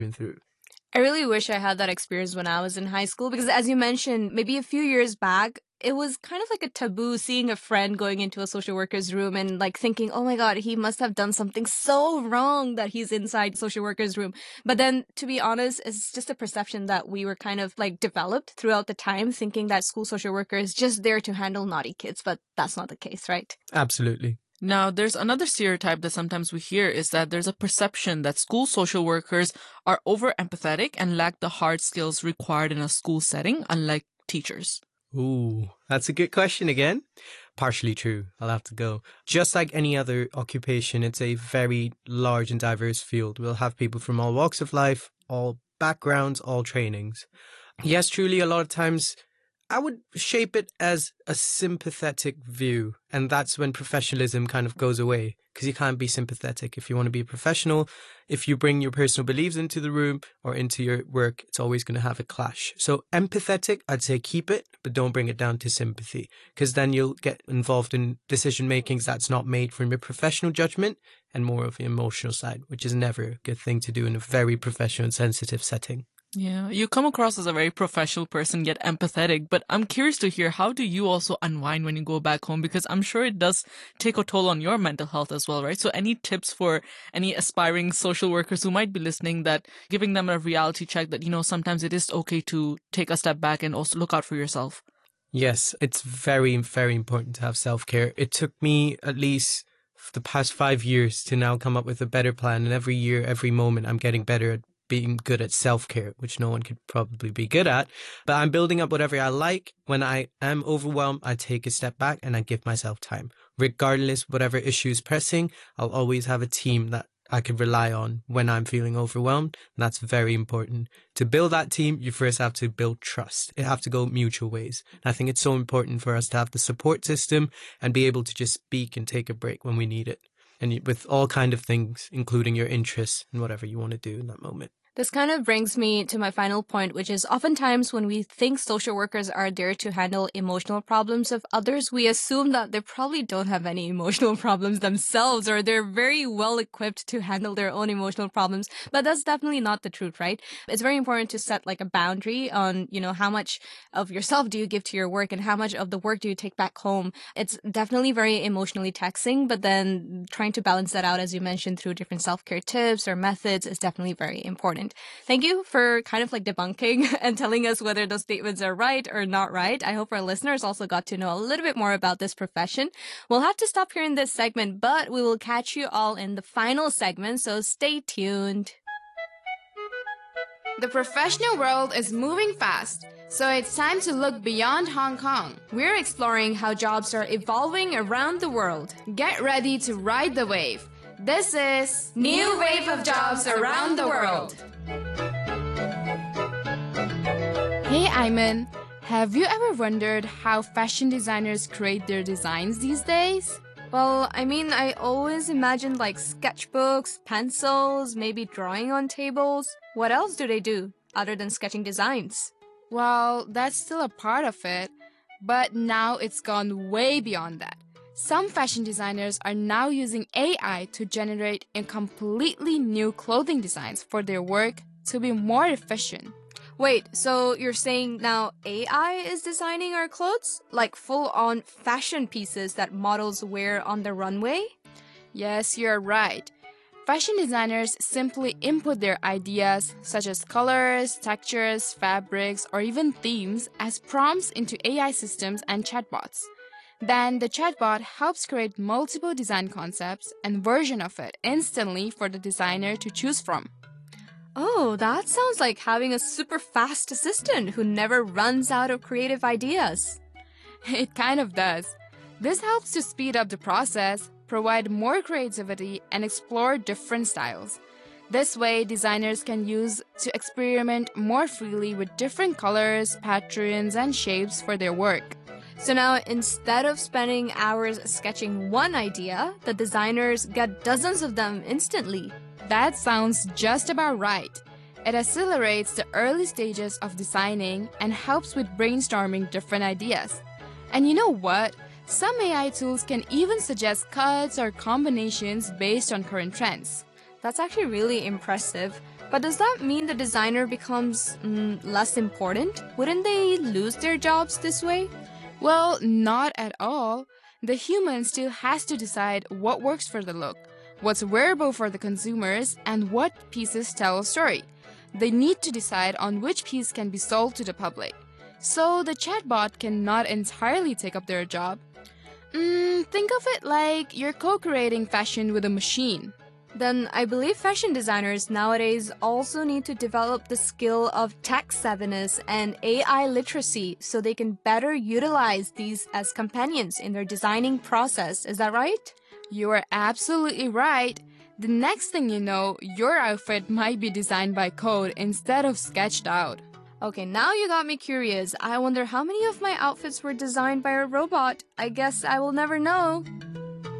and through. I really wish I had that experience when I was in high school because, as you mentioned, maybe a few years back, it was kind of like a taboo seeing a friend going into a social worker's room and like thinking, oh my God, he must have done something so wrong that he's inside social worker's room. But then, to be honest, it's just a perception that we were kind of like developed throughout the time, thinking that school social worker is just there to handle naughty kids. But that's not the case, right? Absolutely. Now, there's another stereotype that sometimes we hear is that there's a perception that school social workers are over-empathetic and lack the hard skills required in a school setting, unlike teachers. Ooh, that's a good question again. Partially true. I'll have to go. Just like any other occupation, it's a very large and diverse field. We'll have people from all walks of life, all backgrounds, all trainings. Yes, truly, a lot of times I would shape it as a sympathetic view, and that's when professionalism kind of goes away, because you can't be sympathetic. If you want to be a professional, if you bring your personal beliefs into the room or into your work, it's always going to have a clash. So empathetic, I'd say keep it, but don't bring it down to sympathy, because then you'll get involved in decision makings that's not made from your professional judgment and more of the emotional side, which is never a good thing to do in a very professional and sensitive setting. Yeah, you come across as a very professional person, yet empathetic, but I'm curious to hear, how do you also unwind when you go back home? Because I'm sure it does take a toll on your mental health as well, right? So any tips for any aspiring social workers who might be listening, that giving them a reality check that, sometimes it is okay to take a step back and also look out for yourself? Yes, it's very, very important to have self-care. It took me at least the past 5 years to now come up with a better plan. And every year, every moment, I'm getting better at being good at self-care, which no one could probably be good at. But I'm building up whatever I like. When I am overwhelmed, I take a step back and I give myself time. Regardless, whatever issue is pressing, I'll always have a team that I could rely on when I'm feeling overwhelmed. And that's very important. To build that team, you first have to build trust. It have to go mutual ways. And I think it's so important for us to have the support system and be able to just speak and take a break when we need it. And with all kind of things, including your interests and whatever you want to do in that moment. This kind of brings me to my final point, which is oftentimes when we think social workers are there to handle emotional problems of others, we assume that they probably don't have any emotional problems themselves, or they're very well equipped to handle their own emotional problems. But that's definitely not the truth, right? It's very important to set like a boundary on, how much of yourself do you give to your work and how much of the work do you take back home. It's definitely very emotionally taxing, but then trying to balance that out, as you mentioned, through different self-care tips or methods is definitely very important. Thank you for kind of like debunking and telling us whether those statements are right or not right. I hope our listeners also got to know a little bit more about this profession. We'll have to stop here in this segment, but we will catch you all in the final segment, so stay tuned. The professional world is moving fast, so it's time to look beyond Hong Kong. We're exploring how jobs are evolving around the world. Get ready to ride the wave. This is New Wave of Jobs Around the World. Hey Ayman, have you ever wondered how fashion designers create their designs these days? Well, I always imagined like sketchbooks, pencils, maybe drawing on tables. What else do they do other than sketching designs? Well, that's still a part of it, but now it's gone way beyond that. Some fashion designers are now using AI to generate a completely new clothing designs for their work to be more efficient. Wait, so you're saying now AI is designing our clothes? Like full-on fashion pieces that models wear on the runway? Yes, you're right. Fashion designers simply input their ideas, such as colors, textures, fabrics, or even themes, as prompts into AI systems and chatbots. Then the chatbot helps create multiple design concepts and version of it instantly for the designer to choose from. Oh, that sounds like having a super fast assistant who never runs out of creative ideas. It kind of does. This helps to speed up the process, provide more creativity, and explore different styles. This way, designers can use to experiment more freely with different colors, patterns, and shapes for their work. So now, instead of spending hours sketching one idea, the designers get dozens of them instantly. That sounds just about right. It accelerates the early stages of designing and helps with brainstorming different ideas. And you know what? Some AI tools can even suggest cuts or combinations based on current trends. That's actually really impressive. But does that mean the designer becomes less important? Wouldn't they lose their jobs this way? Well, not at all. The human still has to decide what works for the look, what's wearable for the consumers, and what pieces tell a story. They need to decide on which piece can be sold to the public. So the chatbot cannot entirely take up their job. Think of it like you're co-creating fashion with a machine. Then I believe fashion designers nowadays also need to develop the skill of tech savviness and AI literacy so they can better utilize these as companions in their designing process. Is that right? You are absolutely right. The next thing you know, your outfit might be designed by code instead of sketched out. Okay, now you got me curious. I wonder how many of my outfits were designed by a robot. I guess I will never know.